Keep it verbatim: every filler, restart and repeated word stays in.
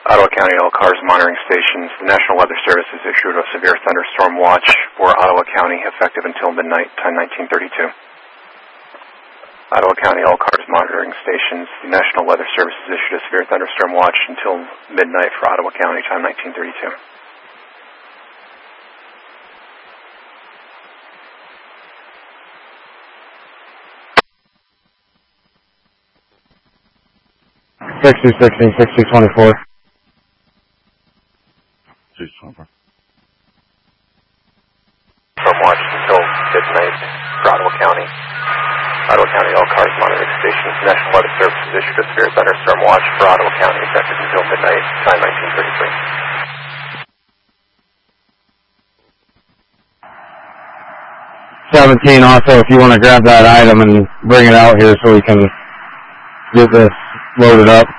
Ottawa County, all cars monitoring stations. The National Weather Service has issued a severe thunderstorm watch for Ottawa County effective until midnight, time nineteen thirty-two. Ottawa County, all cars monitoring stations. The National Weather Service has issued a severe thunderstorm watch until midnight for Ottawa County, time nineteen thirty-two. sixty, sixteen, sixty, twenty-four. sixty, twenty-four. Storm watch until midnight for Ottawa County. Ottawa County, all cars monitoring stations. The National Weather Service has issued a severe thunderstorm watch for Ottawa County effective until midnight, time nineteen thirty-three. seventeen, also, if you want to grab that item and bring it out here so we can get this loaded up.